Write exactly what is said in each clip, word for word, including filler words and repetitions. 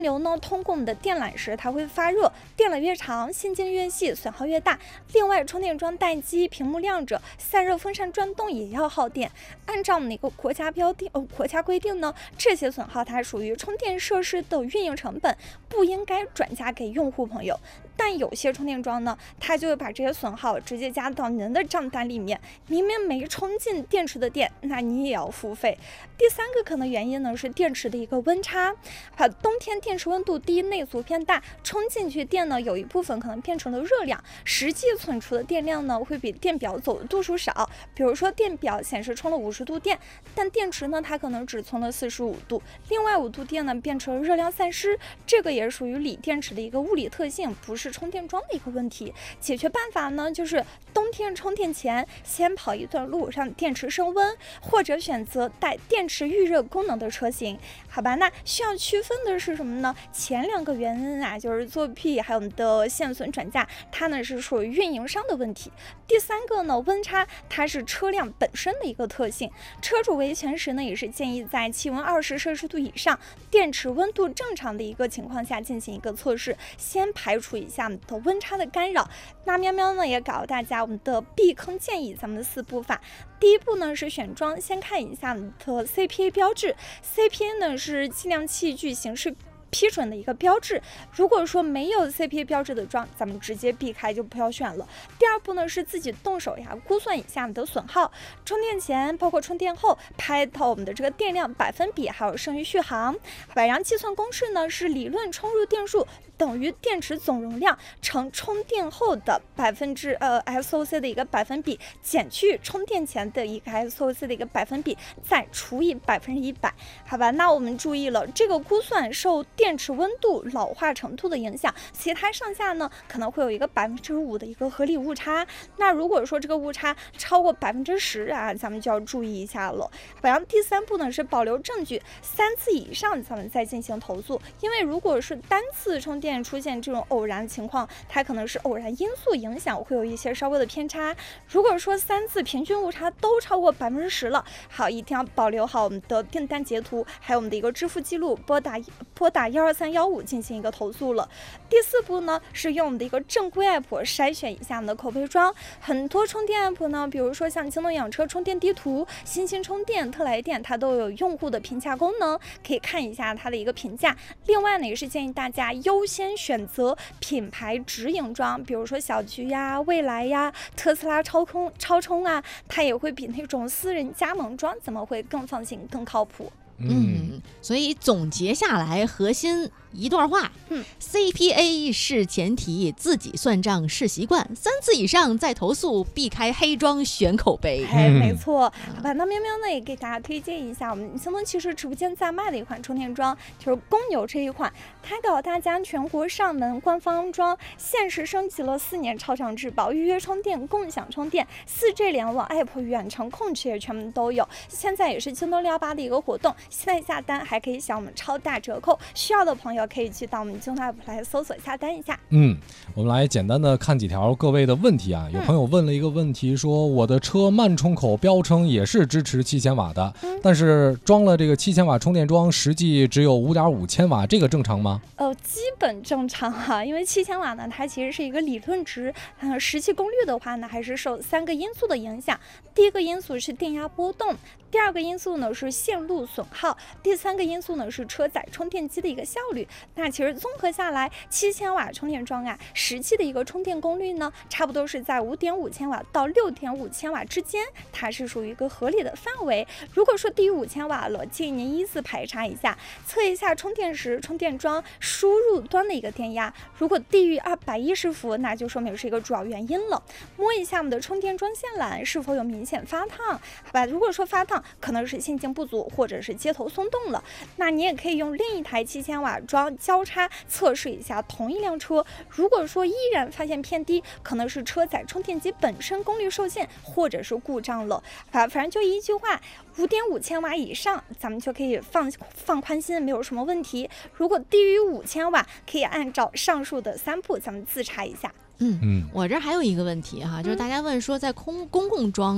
流呢通过我们的电缆时，它会发热，电缆越长，线径越细，损耗越大。另外，充电桩待机、屏幕亮着、散热风扇转动也要耗电。按照我们的一个国家标定、呃国家规定呢，这些损耗它属于充电设施的运营成本，不应该转嫁给用户朋友。但有些充电桩呢，它就会把这些损耗直接加到您的账单里面，明明没充进电池的电，那你也要付费。第三个可能原因呢是电池的一个温差，啊，冬天电池温度低，内阻偏大，充进去电呢有一部分可能变成了热量，实际存储的电量呢会比电表走的度数少。比如说电表显示充了五十度电，但电池呢它可能只充了四十五度，另外五度电呢变成热量散失，这个也属于锂电池的一个物理特性，不是充电桩的一个问题。解决办法呢就是冬天充电前先跑一段路让电池升温，或者选择带电池预热功能的车型。好吧，那需要区分的是什么呢？前两个原因啊，就是作弊还有我们的限损转嫁，它呢是属于运营商的问题。第三个呢，温差它是车辆本身的一个特性，车主维权时呢也是建议在气温二十摄氏度以上，电池温度正常的一个情况下进行一个测试，先排除一下我们的温差的干扰。那喵喵呢也告诉大家我们的避坑建议，咱们的四步法。第一步呢是选装，先看一下我们的 C P A 标志 ，C P A 呢是计量器具形式批准的一个标志，如果说没有 C P A 标志的装，咱们直接避开就不要选了。第二步呢是自己动手呀，估算一下你的损耗，充电前包括充电后拍到我们的这个电量百分比，还有剩余续航。百然计算公式呢是理论充入电数等于电池总容量乘充电后的百分之呃 S O C 的一个百分比，减去充电前的一个 S O C 的一个百分比，再除以百分之一百。好吧，那我们注意了，这个估算受电池温度、老化程度的影响，其他上下呢可能会有一个百分之五的一个合理误差。那如果说这个误差超过百分之十啊，咱们就要注意一下了。然后第三步呢是保留证据，三次以上咱们再进行投诉。因为如果是单次充电出现这种偶然情况，它可能是偶然因素影响，会有一些稍微的偏差。如果说三次平均误差都超过百分之十了，好，一定要保留好我们的订单截图，还有我们的一个支付记录，拨打拨打幺二三幺五进行一个投诉了。第四步呢是用我们的一个正规 app 筛选一下我们的口碑装，很多充电 app 呢，比如说像京东养车充电地图、新兴充电、特来电，它都有用户的评价功能，可以看一下它的一个评价。另外呢，也是建议大家优先选择品牌直营装，比如说小桔呀、蔚来呀、特斯拉超充超充啊，它也会比那种私人加盟装怎么会更放心、更靠谱。 嗯，所以总结下来，核心一段话， 嗯 ，C P A 是前提，自己算账是习惯，三次以上再投诉，避开黑装选口碑。 哎，没错。好吧，那喵喵呢也给大家推荐一下我们京东其实直播间在卖的一款充电桩，就是公牛这一款，它给大家全国上门官方安装，限时升级了四年超长质保，预约充电、共享充电、四 G 联网、App 远程控制也全部都有。现在也是京东六幺八的一个活动，现在下单还可以享我们超大折扣，需要的朋友可以去到我们京东 app 来搜索下单一下。 嗯，我们来简单的看几条各位的问题啊。有朋友问了一个问题，说我的车慢充口标称也是支持七千瓦的，嗯、但是装了这个七千瓦充电桩，实际只有五点五千瓦，这个正常吗？ 呃，基本正常哈、啊，因为七千瓦呢，它其实是一个理论值，呃，实际功率的话呢，还是受三个因素的影响。第一个因素是电压波动，第二个因素呢是线路损耗，第三个因素呢是车载充电机的一个效率。那其实综合下来，七千瓦充电桩啊，实际的一个充电功率呢，差不多是在五点五千瓦到六点五千瓦之间，它是属于一个合理的范围。如果说低于五千瓦了，建议您依次排查一下，测一下充电时充电桩输入端的一个电压，如果低于二百一十伏，那就说明是一个主要原因了。摸一下我们的充电桩线缆是否有明显发烫，好吧？如果说发烫，可能是线径不足或者是接头松动了，那你也可以用另一台七千瓦桩交叉测试一下同一辆车。如果说依然发现偏低，可能是车载充电机本身功率受限或者是故障了。反反正就一句话，五点五千瓦以上，咱们就可以放放宽心，没有什么问题。如果低于五千瓦，可以按照上述的三步，咱们自查一下。 嗯嗯，我这还有一个问题哈，就是大家问说，在公公共装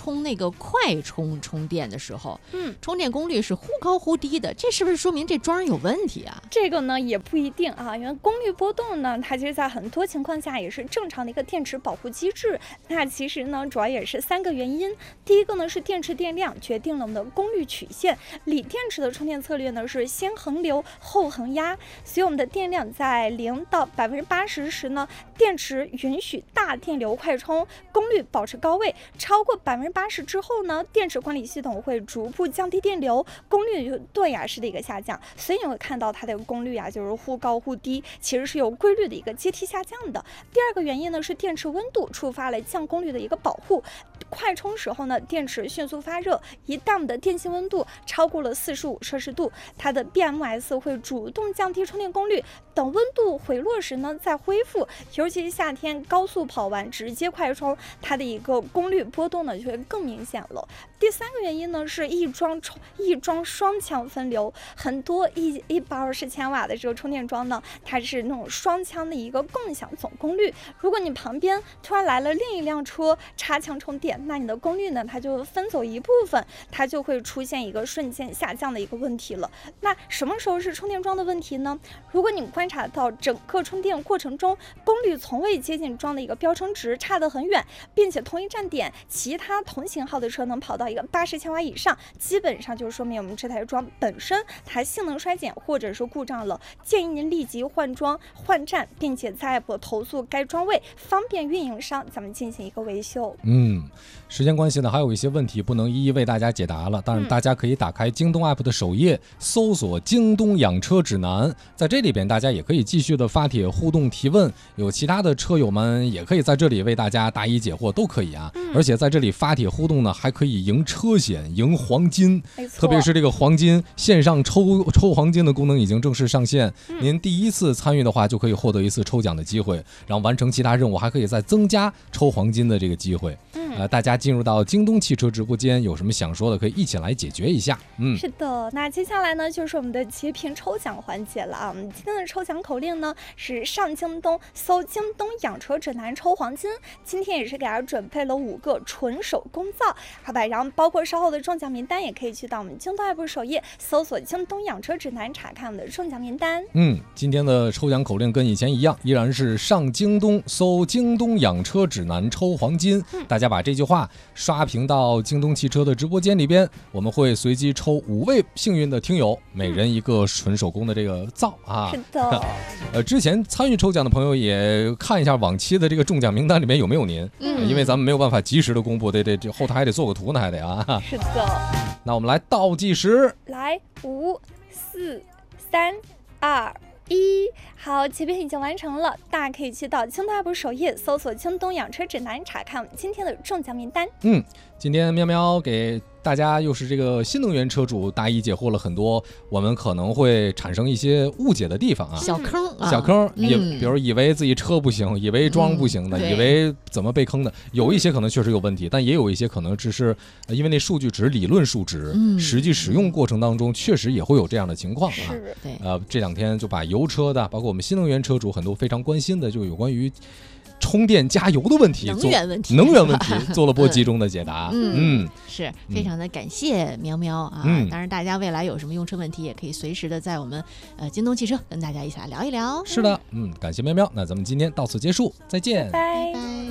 充那个快充充电的时候， 嗯， 充电功率是忽高忽低的，这是不是说明这桩有问题啊？ 这个呢也不一定啊，因为功率波动呢，它其实在很多情况下也是正常的一个电池保护机制。那其实呢，主要也是三个原因。第一个呢是电池电量决定了我们的功率曲线。锂电池的充电策略呢是先横流后横压，所以我们的电量在零到百分之八十时呢，电池允许大电流快充，功率保持高位。超过百分之八十之后呢，电池管理系统会逐步降低电流，功率就断崖式的一个下降。所以你会看到它的功率啊，就是忽高忽低，其实是有规律的一个阶梯下降的。第二个原因呢是电池温度触发了降功率的一个保护。快充时候呢，电池迅速发热，一旦我们的电芯温度超过了四十五摄氏度，它的 B M S 会主动降低充电功率，等温度回落时呢再恢复。尤其是夏天高速跑完直接快充，它的一个功率波动呢就会更明显了。第三个原因呢是一桩充一桩双腔分流，很多一一百二十千瓦的这个充电桩呢，它是那种双腔的一个共享总功率。如果你旁边突然来了另一辆车插腔充电，那你的功率呢它就分走一部分，它就会出现一个瞬间下降的一个问题了。那什么时候是充电桩的问题呢？如果你观察到整个充电过程中功率从未接近桩的一个标称值，差得很远，并且同一站点其他同型号的车能跑到一个八十千瓦以上，基本上就说明我们这台桩本身它性能衰减或者是故障了，建议您立即换桩换站，并且在 App 投诉该桩位，方便运营商咱们进行一个维修。 嗯，时间关系呢，还有一些问题不能一一为大家解答了，但是大家可以打开京东 App 的首页，搜索京东养车指南，在这里边大家也可以继续的发帖互动提问，有其他的车友们也可以在这里为大家答疑解惑，都可以啊。而且在这里发帖互动呢，还可以赢车险、赢黄金，特别是这个黄金线上抽抽黄金的功能已经正式上线，您第一次参与的话就可以获得一次抽奖的机会，然后完成其他任务还可以再增加抽黄金的这个机会。呃，大家进入到京东汽车直播间，有什么想说的可以一起来解决一下。嗯， 是的，那接下来呢就是我们的截屏抽奖环节了啊。我们今天的抽奖口令呢是上京东搜京东养车指南抽黄金，今天也是给大家准备了五个纯手工皂，好吧，然后包括稍后的中奖名单也可以去到我们京东 App 首页搜索京东养车指南查看我们的中奖名单。 嗯，今天的抽奖口令跟以前一样，依然是上京东搜京东养车指南抽黄金、嗯、大家把这句话刷屏到京东汽车的直播间里边，我们会随机抽五位幸运的听友，每人一个纯手工的这个皂啊。 是的呃，之前参与抽奖的朋友也看一下往期的这个中奖名单里面有没有您、嗯、因为咱们没有办法及时的公布，得得这后台还得做个图呢，还得啊。 是的， 那我们来倒计时， 来五四三二一，好，截屏已经完成了，大家可以去到京东 App 首页搜索京东养车指南查看我们今天的中奖名单。 嗯，今天喵喵给大家又是这个新能源车主答疑解惑了很多我们可能会产生一些误解的地方啊， 小坑啊， 小坑也、 嗯、 比如以为自己车不行，以为装不行的、嗯、以为怎么被坑的，有一些可能确实有问题、嗯、但也有一些可能只是因为那数据只是理论数值、嗯、实际使用过程当中确实也会有这样的情况啊。 对， 呃，这两天就把油车的包括我们新能源车主很多非常关心的就有关于充电加油的问题， 能源问题， 能源问题做了波集中的解答。 嗯，嗯是非常的感谢喵喵啊！嗯、当然，大家未来有什么用车问题，也可以随时的在我们呃京东汽车跟大家一起来聊一聊。 是的，嗯，感谢喵喵，那咱们今天到此结束，再见， 拜拜。